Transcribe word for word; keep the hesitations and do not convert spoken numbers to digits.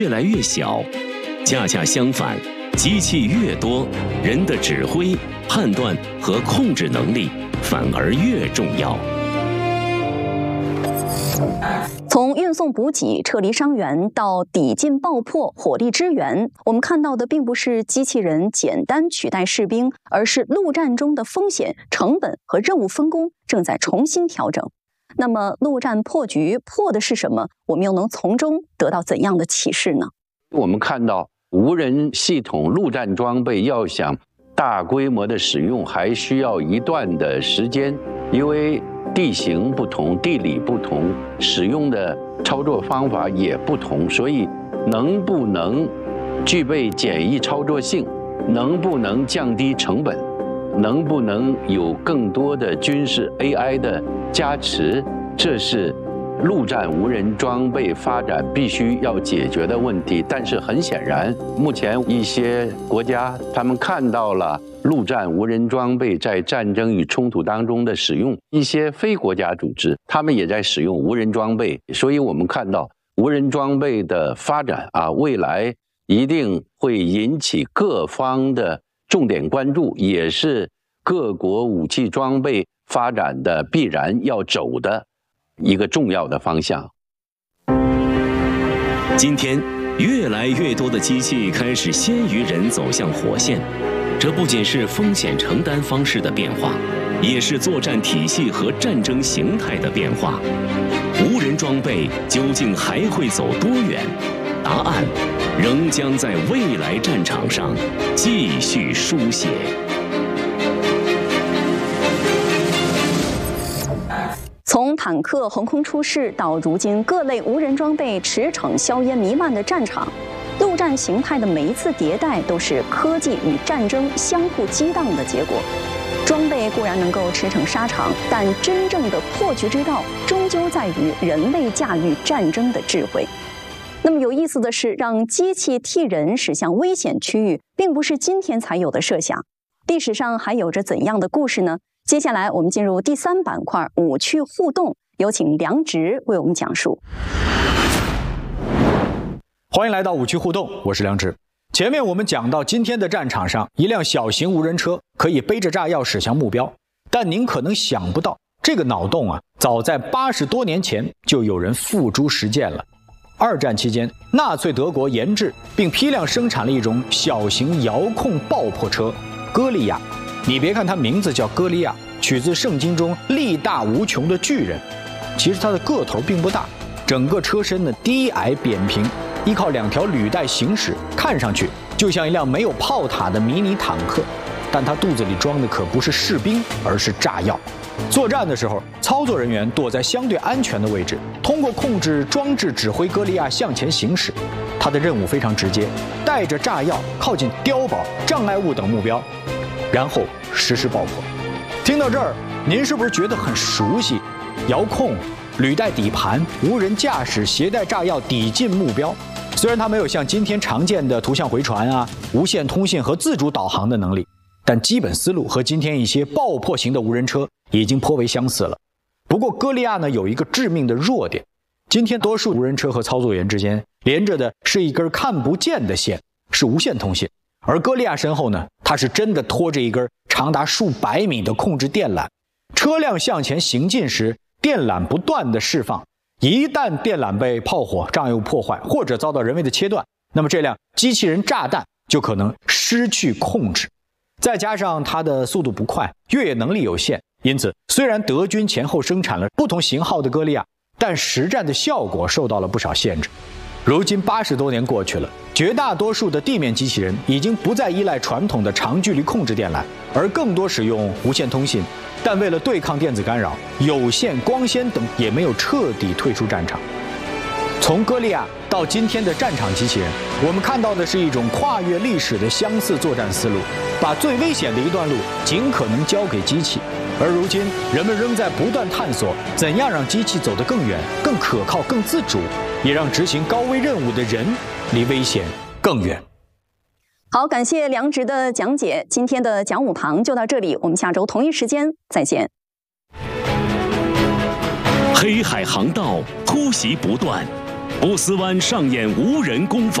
越来越小。恰恰相反，机器越多，人的指挥、判断和控制能力反而越重要。 从运送补给、撤离伤员到抵近爆破、火力支援，我们看到的并不是机器人简单取代士兵，而是陆战中的风险、成本和任务分工正在重新调整。那么，陆战破局破的是什么？我们又能从中得到怎样的启示呢？ 我们看到无人系统陆战装备要想大规模的使用，还需要一段的时间，因为地形不同，地理不同，使用的操作方法也不同，所以能不能具备简易操作性，能不能降低成本，能不能有更多的军事 A I 的加持，这是陆战无人装备发展必须要解决的问题。但是很显然，目前一些国家他们看到了陆战无人装备在战争与冲突当中的使用，一些非国家组织他们也在使用无人装备，所以我们看到无人装备的发展啊，未来一定会引起各方的重点关注，也是各国武器装备发展的必然要走的一个重要的方向。 今天，越来越多的机器开始先于人走向火线，这不仅是风险承担方式的变化，也是作战体系和战争形态的变化。无人装备究竟还会走多远？答案仍将在未来战场上继续书写。 从坦克横空出世到如今各类无人装备驰骋硝烟弥漫的战场，陆战形态的每一次迭代都是科技与战争相互激荡的结果。装备固然能够驰骋沙场，但真正的破局之道终究在于人类驾驭战争的智慧。那么有意思的是，让机器替人驶向危险区域，并不是今天才有的设想。历史上还有着怎样的故事呢？接下来我们进入第三板块武趣互动，有请梁植为我们讲述。 欢迎来到武趣互动，我是梁植。前面我们讲到，今天的战场上，一辆小型无人车可以背着炸药驶向目标，但您可能想不到，这个脑洞啊，早在八十多年前就有人付诸实践了。二战期间，纳粹德国研制并批量生产了一种小型遥控爆破车——歌利亚。你别看它名字叫歌利亚，取自圣经中力大无穷的巨人，其实它的个头并不大，整个车身呢低矮扁平，依靠两条履带行驶，看上去就像一辆没有炮塔的迷你坦克，但它肚子里装的可不是士兵，而是炸药。作战的时候，操作人员躲在相对安全的位置，通过控制装置指挥歌利亚向前行驶。它的任务非常直接，带着炸药靠近碉堡、障碍物等目标，然后实施爆破。听到这儿，您是不是觉得很熟悉？遥控、履带底盘、无人驾驶、携带炸药抵近目标。虽然它没有像今天常见的图像回传啊、无线通信和自主导航的能力，但基本思路和今天一些爆破型的无人车已经颇为相似了。不过歌利亚呢有一个致命的弱点，今天多数无人车和操作员之间连着的是一根看不见的线，是无线通信。而歌利亚身后呢，它是真的拖着一根长达数百米的控制电缆，车辆向前行进时，电缆不断的释放，一旦电缆被炮火、障碍物破坏或者遭到人为的切断，那么这辆机器人炸弹就可能失去控制。再加上它的速度不快，越野能力有限，因此虽然德军前后生产了不同型号的歌利亚，但实战的效果受到了不少限制。如今八十多年过去了，绝大多数的地面机器人已经不再依赖传统的长距离控制电缆，而更多使用无线通信。但为了对抗电子干扰，有线、光纤等也没有彻底退出战场。从歌利亚到今天的战场机器人，我们看到的是一种跨越历史的相似作战思路，把最危险的一段路尽可能交给机器。而如今，人们仍在不断探索怎样让机器走得更远、更可靠、更自主，也让执行高危任务的人离危险更远。 好，感谢梁植的讲解。今天的讲武堂就到这里，我们下周同一时间再见。 黑海航道突袭不断， 波斯湾上演无人攻防。